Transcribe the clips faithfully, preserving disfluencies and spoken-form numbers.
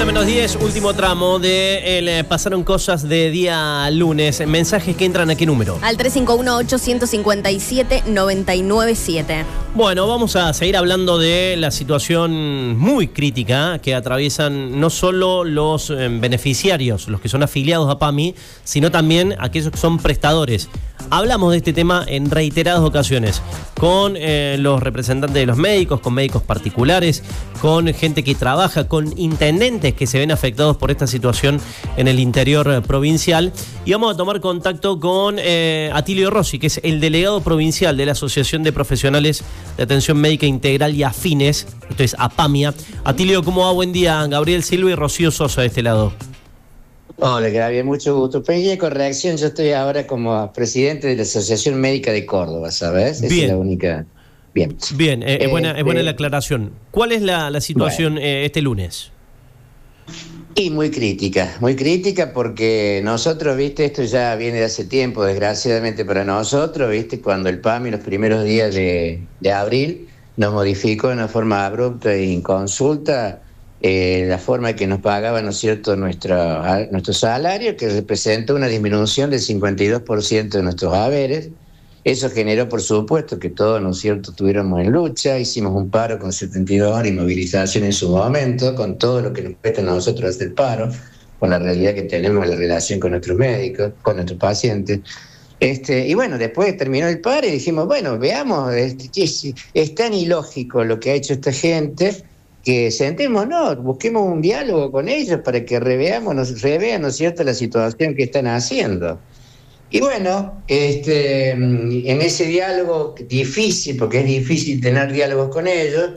menos diez, último tramo de el, eh, Pasaron Cosas de día lunes. Mensajes que entran a qué número. Al tres cinco uno, ocho cinco siete, nueve nueve siete. Bueno, vamos a seguir hablando de la situación muy crítica que atraviesan no solo los eh, beneficiarios, los que son afiliados a PAMI, sino también aquellos que son prestadores. Hablamos de este tema en reiteradas ocasiones con eh, los representantes de los médicos, con médicos particulares, con gente que trabaja, con intendentes que se ven afectados por esta situación en el interior eh, provincial. Y vamos a tomar contacto con eh, Atilio Rossi, que es el delegado provincial de la Asociación de Profesionales de Atención Médica Integral y Afines, esto es APAMIA. Atilio, ¿cómo va? Buen día. Gabriel Silva y Rocío Sosa de este lado. Hola, Gabriel, mucho gusto. Pequeña corrección, yo estoy ahora como presidente de la Asociación Médica de Córdoba, ¿sabes? Esa Bien. es la única. Bien. Bien, eh, es, buena, Este, es buena la aclaración. ¿Cuál es la, la situación bueno. eh, este lunes? Y muy crítica, muy crítica porque nosotros, viste, esto ya viene de hace tiempo, desgraciadamente para nosotros, viste, cuando el PAMI los primeros días de, de abril nos modificó de una forma abrupta e inconsulta eh, la forma en que nos pagaban, ¿no es cierto?, nuestro, nuestro salario, que representa una disminución del cincuenta y dos por ciento de nuestros haberes. Eso generó, por supuesto, que todos, ¿no es cierto?, estuviéramos en lucha, hicimos un paro con setenta y dos horas y movilización en su momento, con todo lo que nos cuesta a nosotros hacer paro, con la realidad que tenemos en la relación con nuestros médicos, con nuestros pacientes. Este, y bueno, después terminó el paro y dijimos, bueno, veamos, este, es, es tan ilógico lo que ha hecho esta gente, que sentémonos, busquemos un diálogo con ellos para que reveamos, nos revean, ¿no es cierto?, la situación que están haciendo. Y bueno, este, en ese diálogo difícil, porque es difícil tener diálogos con ellos,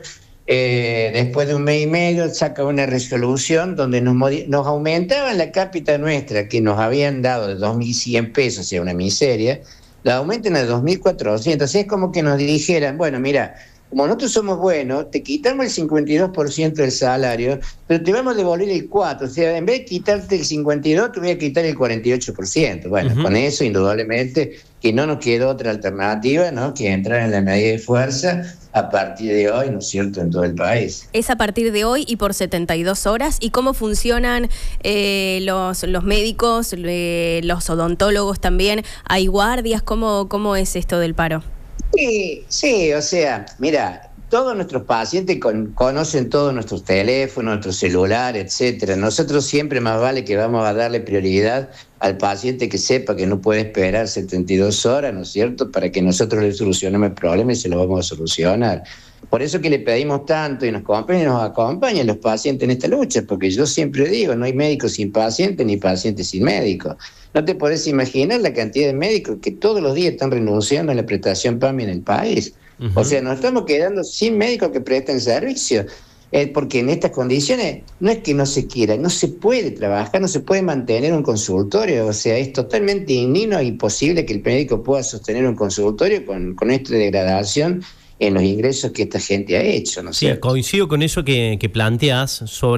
eh, después de un mes y medio saca una resolución donde nos, nos aumentaban la cápita nuestra, que nos habían dado de dos mil cien pesos, o sea, una miseria, la aumentan a dos mil cuatrocientos. Es como que nos dijeran, bueno, mira, como nosotros somos buenos, te quitamos el cincuenta y dos por ciento del salario, pero te vamos a devolver el cuatro por ciento. O sea, en vez de quitarte el cincuenta y dos por ciento, te voy a quitar el cuarenta y ocho por ciento. Bueno, uh-huh. Con eso, indudablemente, que no nos quedó otra alternativa, ¿no?, que entrar en la medida de fuerza a partir de hoy, ¿no es cierto?, en todo el país. Es a partir de hoy y por setenta y dos horas. ¿Y cómo funcionan eh, los, los médicos, eh, los odontólogos también? ¿Hay guardias? ¿Cómo, cómo es esto del paro? Sí, sí, o sea, mira, todos nuestros pacientes con, conocen todos nuestros teléfonos, nuestro celular, etcétera. Nosotros siempre más vale que vamos a darle prioridad al paciente que sepa que no puede esperar setenta y dos horas, ¿no es cierto?, para que nosotros le solucionemos el problema y se lo vamos a solucionar. Por eso que le pedimos tanto y nos acompañen, nos acompañan los pacientes en esta lucha, porque yo siempre digo, no hay médico sin paciente ni paciente sin médico. No te podés imaginar la cantidad de médicos que todos los días están renunciando a la prestación PAMI en el país. Uh-huh. O sea, nos estamos quedando sin médicos que presten servicio, eh, porque en estas condiciones no es que no se quiera, no se puede trabajar, no se puede mantener un consultorio. O sea, es totalmente indigno e imposible que el médico pueda sostener un consultorio con, con esta degradación en los ingresos que esta gente ha hecho, ¿no es Sí, cierto? coincido con eso que, que planteas sobre